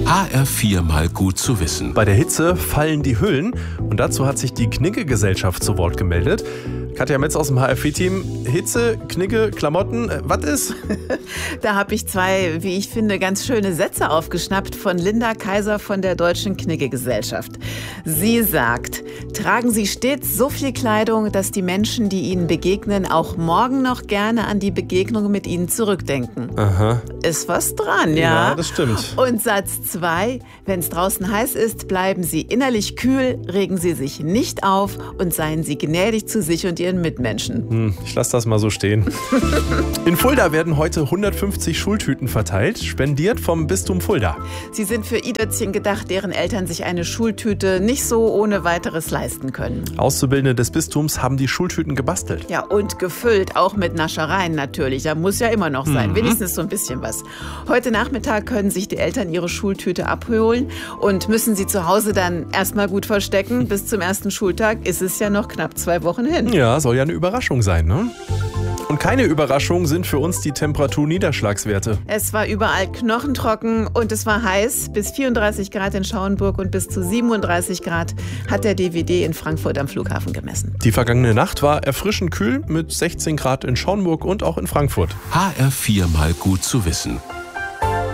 HR4 mal gut zu wissen. Bei der Hitze fallen die Hüllen und dazu hat sich die Knigge-Gesellschaft zu Wort gemeldet. Katja Metz aus dem HR4-Team. Hitze, Knigge, Klamotten, was ist? Da habe ich zwei, wie ich finde, ganz schöne Sätze aufgeschnappt von Linda Kaiser von der Deutschen Knigge-Gesellschaft. Sie sagt, tragen Sie stets so viel Kleidung, dass die Menschen, die Ihnen begegnen, auch morgen noch gerne an die Begegnung mit Ihnen zurückdenken. Aha. Ist was dran, ja? Ja, das stimmt. Und Satz 2, wenn es draußen heiß ist, bleiben Sie innerlich kühl, regen Sie sich nicht auf und seien Sie gnädig zu sich und Ihren Mitmenschen. Ich lasse das mal so stehen. In Fulda werden heute 150 Schultüten verteilt, spendiert vom Bistum Fulda. Sie sind für i-Dötzchen gedacht, deren Eltern sich eine Schultüte nicht so ohne weiteres leisten können. Auszubildende des Bistums haben die Schultüten gebastelt. Ja, und gefüllt, auch mit Naschereien natürlich. Da muss ja immer noch sein, wenigstens so ein bisschen was. Heute Nachmittag können sich die Eltern ihre Schultüte abholen und müssen sie zu Hause dann erstmal gut verstecken. Bis zum ersten Schultag ist es ja noch knapp 2 Wochen hin. Ja, soll ja eine Überraschung sein, ne? Und keine Überraschung sind für uns die Temperatur-Niederschlagswerte. Es war überall knochentrocken und es war heiß. Bis 34 Grad in Schauenburg und bis zu 37 Grad hat der DWD in Frankfurt am Flughafen gemessen. Die vergangene Nacht war erfrischend kühl mit 16 Grad in Schauenburg und auch in Frankfurt. HR4 mal gut zu wissen.